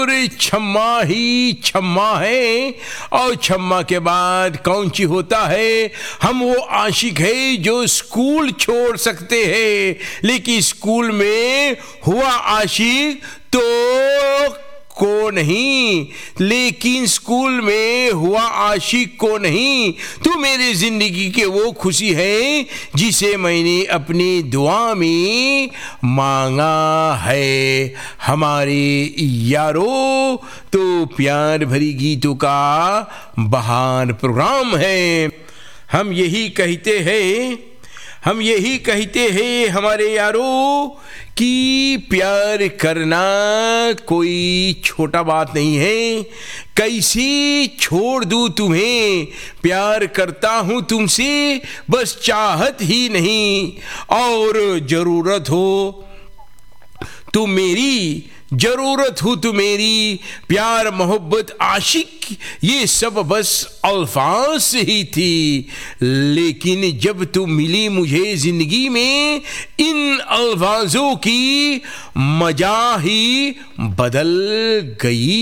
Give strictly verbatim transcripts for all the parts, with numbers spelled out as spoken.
और छम्मा ही छम्मा है, और छम्मा के बाद कौन सी होता है? हम वो आशिक है जो स्कूल छोड़ सकते हैं, लेकिन स्कूल में हुआ आशिक तो को नहीं, लेकिन स्कूल में हुआ आशिक को नहीं। तो मेरे जिंदगी के वो खुशी है जिसे मैंने अपनी दुआ में मांगा है। हमारे यारों, तो प्यार भरी गीतों का बहार प्रोग्राम है। हम यही कहते हैं हम यही कहते हैं हमारे यारों कि प्यार करना कोई छोटा बात नहीं है। कैसे छोड़ दूं तुम्हें, प्यार करता हूं तुमसे, बस चाहत ही नहीं। और जरूरत हो तो मेरी, जरूरत हो तो मेरी, प्यार मोहब्बत आशिक ये सब बस अल्फाज ही थी। लेकिन जब तुम मिली मुझे जिंदगी में, इन अल्फाजों की मजा ही बदल गई।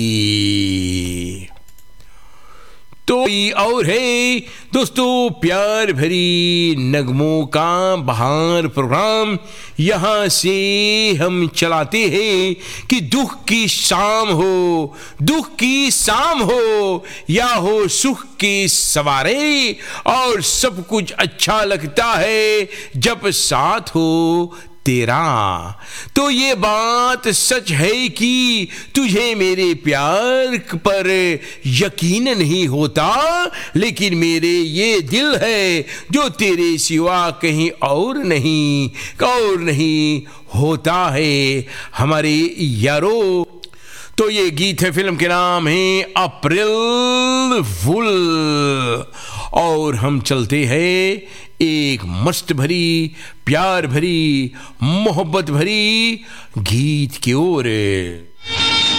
तो और है दोस्तों प्यार भरी नगमों का बहार प्रोग्राम। यहाँ से हम चलाते हैं कि दुख की शाम हो, दुख की शाम हो, या हो सुख की सवारे, और सब कुछ अच्छा लगता है जब साथ हो तेरा। तो ये बात सच है कि तुझे मेरे प्यार पर यकीन नहीं होता, लेकिन मेरे ये दिल है जो तेरे सिवा कहीं और नहीं और नहीं होता है हमारे यारों। तो ये गीत है, फिल्म के नाम है अप्रैल फूल। और हम चलते हैं एक मस्त भरी, प्यार भरी, मोहब्बत भरी गीत की ओर।